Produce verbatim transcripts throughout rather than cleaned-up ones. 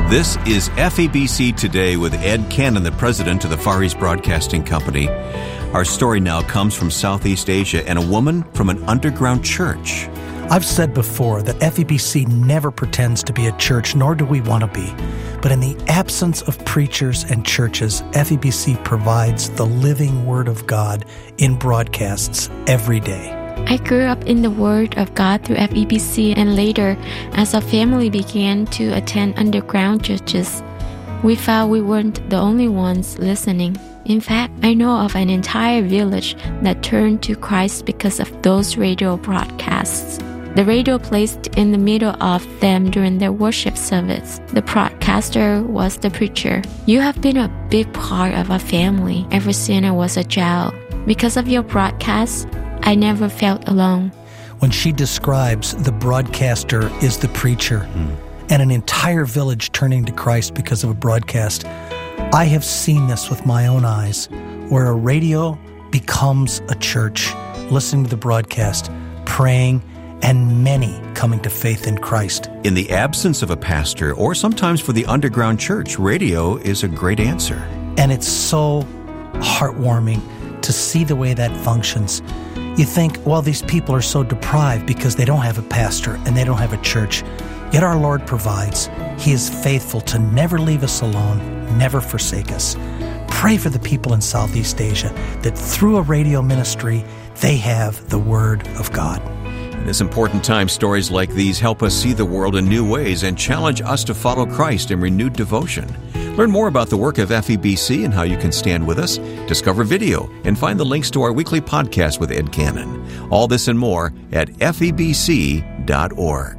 This is F E B C Today with Ed Cannon, the president of the Far East Broadcasting Company. Our story now comes from Southeast Asia and a woman from an underground church. I've said before that F E B C never pretends to be a church, nor do we want to be. But in the absence of preachers and churches, F E B C provides the living Word of God in broadcasts every day. I grew up in the Word of God through F E B C, and later, as our family began to attend underground churches, we found we weren't the only ones listening. In fact, I know of an entire village that turned to Christ because of those radio broadcasts. The radio placed in the middle of them during their worship service. The broadcaster was the preacher. You have been a big part of our family ever since I was a child. Because of your broadcast, I never felt alone. When she describes the broadcaster is the preacher mm. and an entire village turning to Christ because of a broadcast, I have seen this with my own eyes, where a radio becomes a church, listening to the broadcast, praying, and many coming to faith in Christ. In the absence of a pastor, or sometimes for the underground church, radio is a great answer. And it's so heartwarming to see the way that functions. You think, well, these people are so deprived because they don't have a pastor and they don't have a church. Yet our Lord provides. He is faithful to never leave us alone, never forsake us. Pray for the people in Southeast Asia that through a radio ministry, they have the Word of God. In this important time, stories like these help us see the world in new ways and challenge us to follow Christ in renewed devotion. Learn more about the work of F E B C and how you can stand with us, discover video, and find the links to our weekly podcast with Ed Cannon. All this and more at F E B C dot org.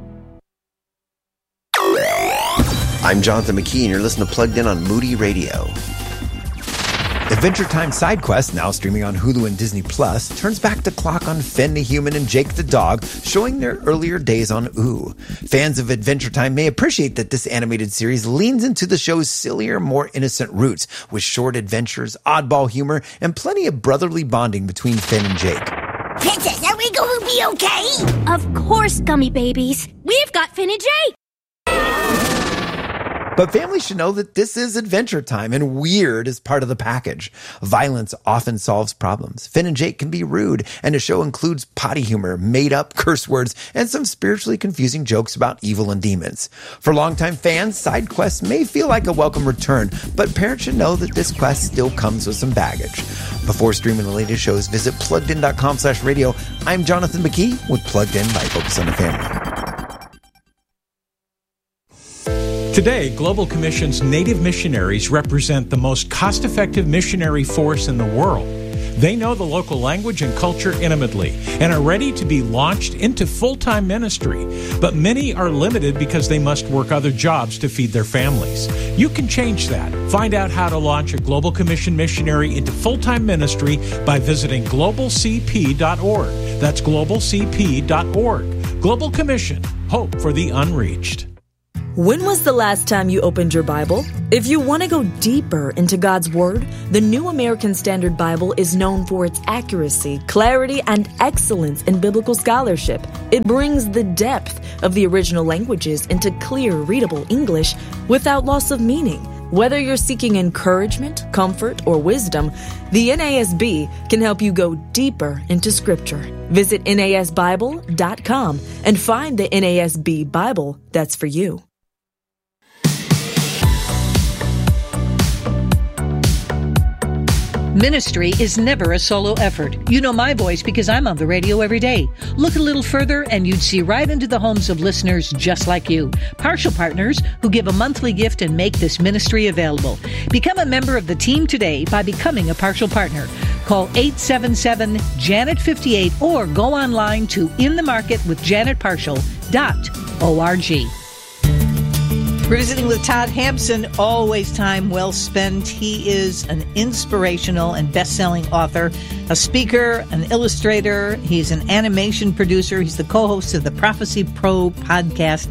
I'm Jonathan McKee, and you're listening to Plugged In on Moody Radio. Adventure Time Side Quest, now streaming on Hulu and Disney Plus, turns back the clock on Finn the human and Jake the dog, showing their earlier days on Ooh. Fans of Adventure Time may appreciate that this animated series leans into the show's sillier, more innocent roots, with short adventures, oddball humor, and plenty of brotherly bonding between Finn and Jake. Princess, are we going to be okay? Of course, gummy babies. We've got Finn and Jake. But families should know that this is Adventure Time, and weird is part of the package. Violence often solves problems. Finn and Jake can be rude, and the show includes potty humor, made-up curse words, and some spiritually confusing jokes about evil and demons. For longtime fans, side quests may feel like a welcome return, but parents should know that this quest still comes with some baggage. Before streaming the latest shows, visit pluggedin.com slash radio. I'm Jonathan McKee with Plugged In by Focus on the Family. Today, Global Commission's Native missionaries represent the most cost-effective missionary force in the world. They know the local language and culture intimately and are ready to be launched into full-time ministry. But many are limited because they must work other jobs to feed their families. You can change that. Find out how to launch a Global Commission missionary into full-time ministry by visiting global c p dot org. That's global c p dot org. Global Commission. Hope for the unreached. When was the last time you opened your Bible? If you want to go deeper into God's Word, the New American Standard Bible is known for its accuracy, clarity, and excellence in biblical scholarship. It brings the depth of the original languages into clear, readable English without loss of meaning. Whether you're seeking encouragement, comfort, or wisdom, the N A S B can help you go deeper into Scripture. Visit N A S Bible dot com and find the N A S B Bible that's for you. Ministry is never a solo effort. You know my voice because I'm on the radio every day. Look a little further and you'd see right into the homes of listeners just like you. Partial partners who give a monthly gift and make this ministry available. Become a member of the team today by becoming a partial partner. Call eight seven seven, Janet fifty-eight or go online to in the market with janet partial dot org. We're visiting with Todd Hampson, always time well spent. He is an inspirational and best-selling author, a speaker, an illustrator. He's an animation producer. He's the co-host of the Prophecy Pro podcast.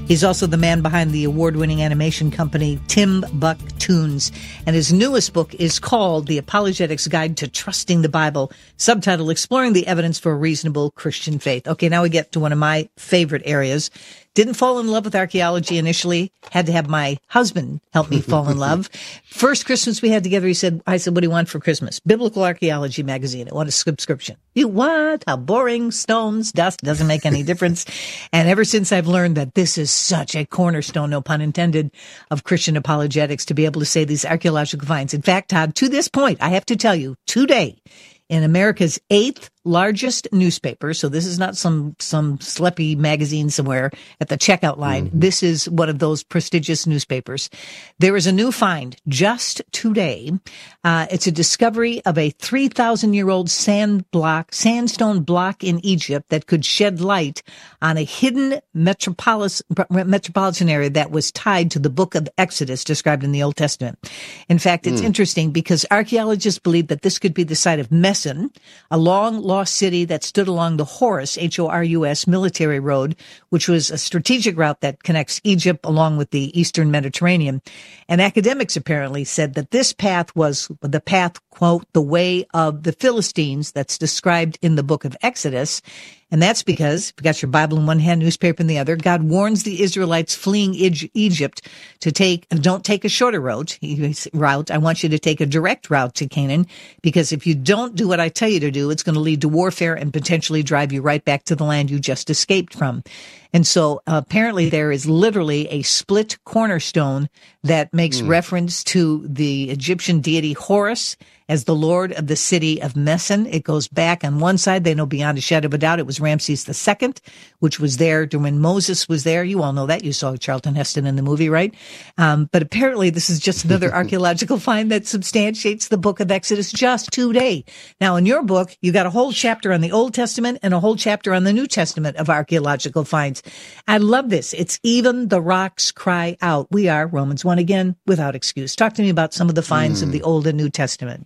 He's also the man behind the award-winning animation company Timbuktunes, and his newest book is called The Apologetics Guide to Trusting the Bible, subtitle Exploring the Evidence for a Reasonable Christian Faith. Okay, now we get to one of my favorite areas. Didn't fall in love with archaeology initially. Had to have my husband help me fall in love. First Christmas we had together, he said, I said, what do you want for Christmas? Biblical Archaeology magazine. I want a subscription. You what? How boring. Stones, dust, doesn't make any difference. And ever since I've learned that this is such a cornerstone, no pun intended, of Christian apologetics to be able to say these archaeological finds. In fact, Todd, to this point, I have to tell you, today, in America's eighth largest newspaper, so this is not some some sleepy magazine somewhere at the checkout line. Mm-hmm. This is one of those prestigious newspapers. There is a new find just today. Uh, it's a discovery of a three thousand year old sand block, sandstone block in Egypt that could shed light on a hidden metropolis, metropolitan area that was tied to the book of Exodus described in the Old Testament. In fact, it's mm. interesting because archaeologists believe that this could be the site of Mesen, a long lost city that stood along the Horus, H O R U S, military road, which was a strategic route that connects Egypt along with the Eastern Mediterranean. And academics apparently said that this path was the path, quote, the way of the Philistines that's described in the book of Exodus. And that's because, if you got your Bible in one hand, newspaper in the other, God warns the Israelites fleeing Egypt to take, don't take a shorter route, route. I want you to take a direct route to Canaan, because if you don't do what I tell you to do, it's going to lead to warfare and potentially drive you right back to the land you just escaped from. And so uh, apparently there is literally a split cornerstone that makes mm. reference to the Egyptian deity Horus as the lord of the city of Mesen. It goes back on one side. They know beyond a shadow of a doubt it was Ramses the Second, which was there when Moses was there. You all know that. You saw Charlton Heston in the movie, right? Um, but apparently this is just another archaeological find that substantiates the book of Exodus just today. Now, in your book, you got a whole chapter on the Old Testament and a whole chapter on the New Testament of archaeological finds. I love this. It's even the rocks cry out. We are, Romans one again, without excuse. Talk to me about some of the finds mm. of the Old and New Testament.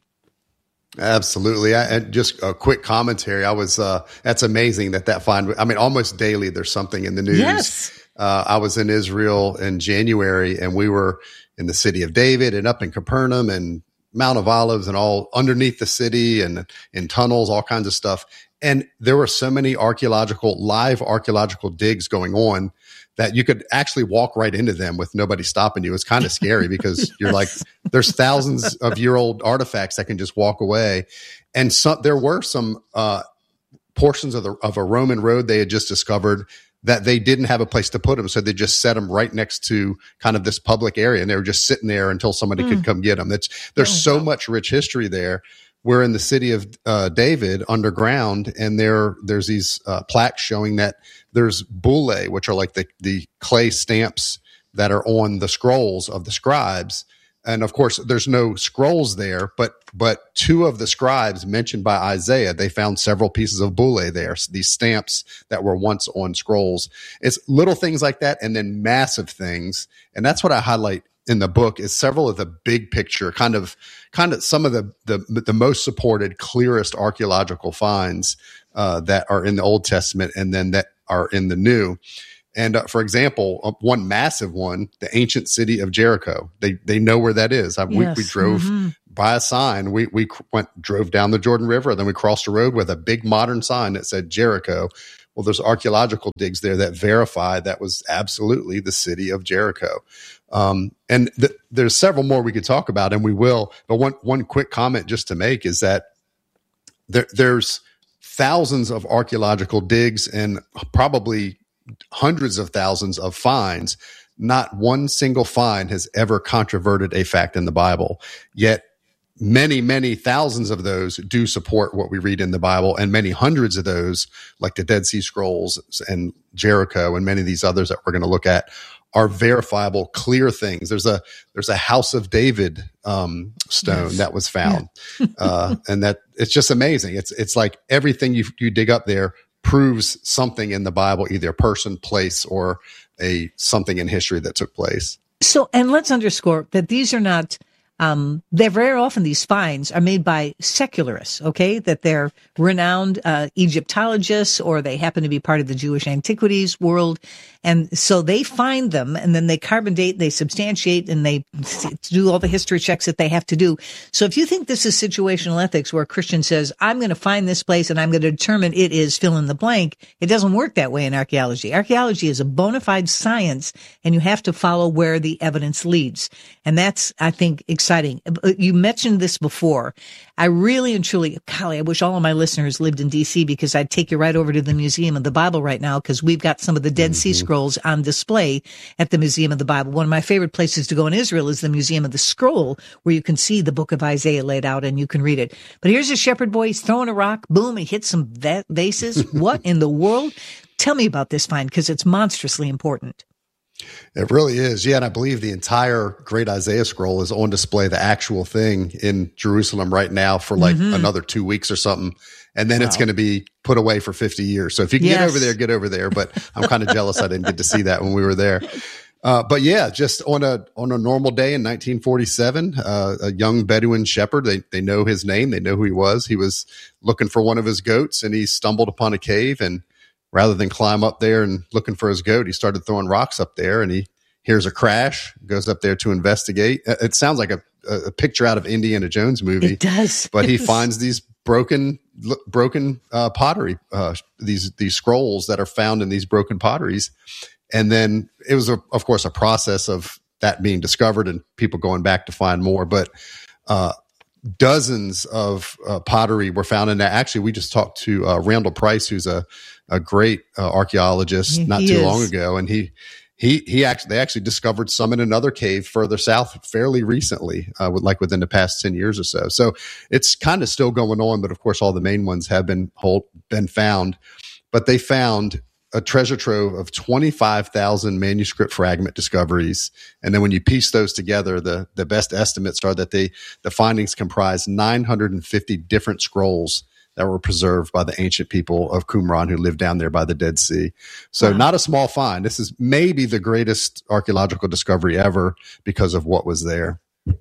Absolutely. I, and just a quick commentary. I was, uh, that's amazing that that find, I mean, almost daily there's something in the news. Yes. Uh, I was in Israel in January and we were in the city of David and up in Capernaum and Mount of Olives and all underneath the city and in tunnels, all kinds of stuff. And there were so many archaeological, live archaeological digs going on that you could actually walk right into them with nobody stopping you. It's kind of scary because you're like, there's thousands of year old artifacts that can just walk away. And some, there were some, uh, portions of the, of a Roman road they had just discovered that they didn't have a place to put them. So they just set them right next to kind of this public area. And they were just sitting there until somebody mm. could come get them. That's, there's oh, so wow. much rich history there. We're in the city of uh, David underground, and there there's these uh, plaques showing that there's bullae, which are like the, the clay stamps that are on the scrolls of the scribes. And of course, there's no scrolls there, but but two of the scribes mentioned by Isaiah, they found several pieces of bullae there, so these stamps that were once on scrolls. It's little things like that, and then massive things, and that's what I highlight in the book is several of the big picture, kind of, kind of some of the the, the most supported, clearest archaeological finds uh, that are in the Old Testament, and then that are in the New. And uh, for example, uh, one massive one, the ancient city of Jericho. They they know where that is. I, yes. we, we drove mm-hmm. by a sign. We we went drove down the Jordan River, then we crossed a road with a big modern sign that said Jericho. Well, there's archaeological digs there that verify that was absolutely the city of Jericho. Um, and th- there's several more we could talk about, and we will. But one one quick comment just to make is that there, there's thousands of archaeological digs and probably hundreds of thousands of finds. Not one single find has ever controverted a fact in the Bible. Yet many, many thousands of those do support what we read in the Bible, and many hundreds of those, like the Dead Sea Scrolls and Jericho and many of these others that we're going to look at, are verifiable, clear things. There's a there's a House of David um, stone yes. that was found, yeah. uh, and that it's just amazing. It's it's like everything you you dig up there proves something in the Bible, either a person, place, or a something in history that took place. So, and let's underscore that these are not Um, they're very often, these finds are made by secularists, okay, that they're renowned uh, Egyptologists, or they happen to be part of the Jewish antiquities world. And so they find them, and then they carbon date, they substantiate, and they do all the history checks that they have to do. So if you think this is situational ethics, where a Christian says, I'm going to find this place and I'm going to determine it is fill in the blank, it doesn't work that way in archaeology. Archaeology is a bona fide science, and you have to follow where the evidence leads. And that's, I think, exciting. You mentioned this before. I really and truly, golly, I wish all of my listeners lived in D C, because I'd take you right over to the Museum of the Bible right now, because we've got some of the Dead mm-hmm. Sea Scrolls on display at the Museum of the Bible. One of my favorite places to go in Israel is the Museum of the Scroll, where you can see the book of Isaiah laid out and you can read it. But here's a shepherd boy, he's throwing a rock, boom, he hits some va- vases. What in the world? Tell me about this find, because it's monstrously important. It really is. Yeah. And I believe the entire Great Isaiah Scroll is on display, the actual thing, in Jerusalem right now for like mm-hmm. another two weeks or something. And then wow. it's going to be put away for fifty years. So if you can yes. get over there, get over there. But I'm kind of jealous I didn't get to see that when we were there. Uh, but yeah, just on a, on a normal day in nineteen forty-seven, uh, a young Bedouin shepherd, they, they know his name. They know who he was. He was looking for one of his goats, and he stumbled upon a cave, and rather than climb up there and looking for his goat, he started throwing rocks up there, and he hears a crash, goes up there to investigate. It sounds like a, a picture out of Indiana Jones movie. It does. But he finds these broken, broken uh, pottery, uh, these these scrolls that are found in these broken potteries. And then it was, a, of course, a process of that being discovered and people going back to find more. But uh, dozens of uh, pottery were found in that. Actually, we just talked to uh, Randall Price, who's a, a great uh, archaeologist, he, not he too is. long ago. And he he he actually they actually discovered some in another cave further south fairly recently, uh, with, like within the past ten years or so. So it's kind of still going on. But of course, all the main ones have been hold, been found. But they found a treasure trove of twenty-five thousand manuscript fragment discoveries. And then when you piece those together, the, the best estimates are that they, the findings comprise nine hundred fifty different scrolls that were preserved by the ancient people of Qumran who lived down there by the Dead Sea. So wow. Not a small find. This is maybe the greatest archaeological discovery ever because of what was there.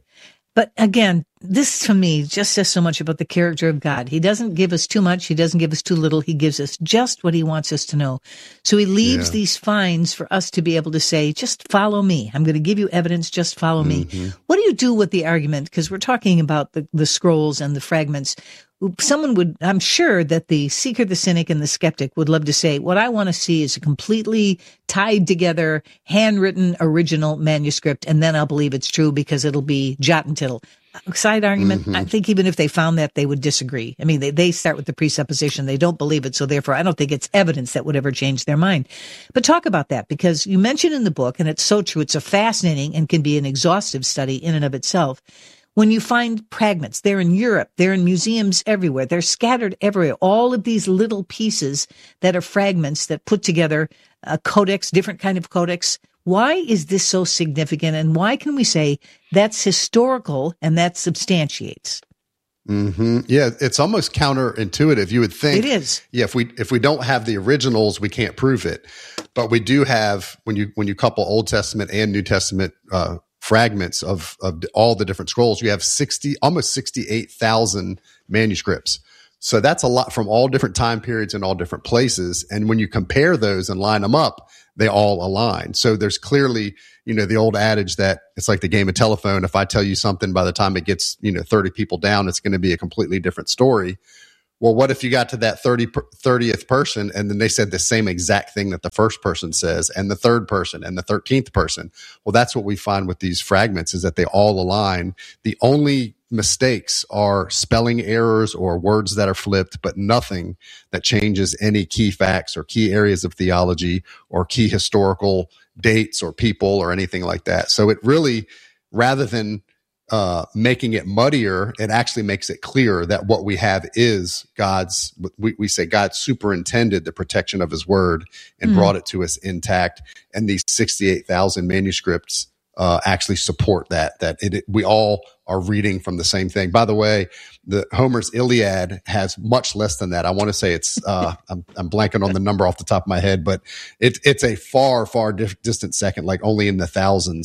But again, this to me just says so much about the character of God. He doesn't give us too much. He doesn't give us too little. He gives us just what he wants us to know. So he leaves yeah. these finds for us to be able to say, just follow me. I'm going to give you evidence. Just follow mm-hmm. me. What do you do with the argument? Because we're talking about the, the scrolls and the fragments. Someone would, I'm sure that the seeker, the cynic, and the skeptic would love to say, what I want to see is a completely tied together, handwritten, original manuscript, and then I'll believe it's true because it'll be jot and tittle. Side argument, mm-hmm. I think even if they found that, they would disagree. I mean, they, they start with the presupposition they don't believe it, so therefore I don't think it's evidence that would ever change their mind. But talk about that, because you mentioned in the book, and it's so true, it's a fascinating and can be an exhaustive study in and of itself. When you find fragments, they're in Europe, they're in museums everywhere, they're scattered everywhere. All of these little pieces that are fragments that put together a codex, different kind of codex. Why is this so significant? And why can we say that's historical and that substantiates? Mm-hmm. Yeah, it's almost counterintuitive. You would think it is. Yeah, if we if we don't have the originals, we can't prove it. But we do have, when you when you couple Old Testament and New Testament uh fragments of, of all the different scrolls, you have sixty, almost sixty-eight thousand manuscripts. So that's a lot from all different time periods and all different places. And when you compare those and line them up, they all align. So there's clearly, you know, the old adage that it's like the game of telephone. If I tell you something, by the time it gets, you know, thirty people down, it's going to be a completely different story. Well, what if you got to that thirtieth person and then they said the same exact thing that the first person says, and the third person and the thirteenth person? Well, that's what we find with these fragments, is that they all align. The only mistakes are spelling errors or words that are flipped, but nothing that changes any key facts or key areas of theology or key historical dates or people or anything like that. So it really, rather than Uh, making it muddier, it actually makes it clear that what we have is God's, we, we say God superintended the protection of his word and mm. brought it to us intact. And these sixty-eight thousand manuscripts uh, actually support that, that it, it, we all are reading from the same thing. By the way, the Homer's Iliad has much less than that. I want to say it's, uh, I'm, I'm blanking on the number off the top of my head, but it, it's a far, far dif- distant second, like only in the thousands.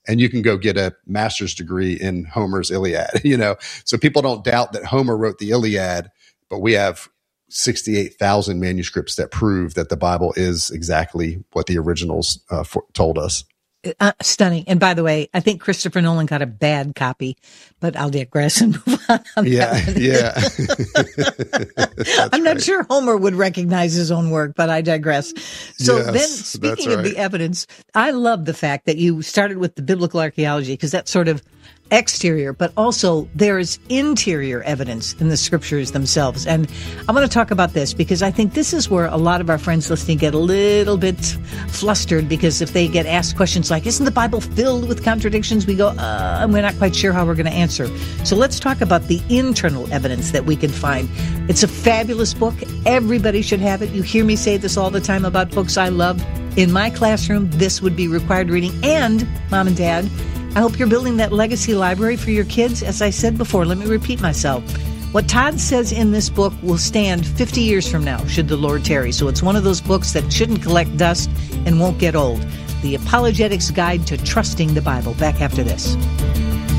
and you can go get a master's degree in Homer's Iliad, you know? So people don't doubt that Homer wrote the Iliad, but we have sixty-eight thousand manuscripts that prove that the Bible is exactly what the originals uh, for, told us. Uh, stunning. And by the way, I think Christopher Nolan got a bad copy, but I'll digress and move on. on yeah, yeah. I'm not right. sure Homer would recognize his own work, but I digress. So yes, then, speaking of right. the evidence, I love the fact that you started with the biblical archaeology, because that's sort of exterior, but also there is interior evidence in the scriptures themselves. And I'm going to talk about this because I think this is where a lot of our friends listening get a little bit flustered, because if they get asked questions like, isn't the Bible filled with contradictions? We go, uh, and we're not quite sure how we're going to answer. So let's talk about the internal evidence that we can find. It's a fabulous book. Everybody should have it. You hear me say this all the time about books I love. In my classroom, this would be required reading. And, Mom and Dad, I hope you're building that legacy library for your kids. As I said before, let me repeat myself. What Todd says in this book will stand fifty years from now, should the Lord tarry. So it's one of those books that shouldn't collect dust and won't get old. The Apologetics Guide to Trusting the Bible. Back after this.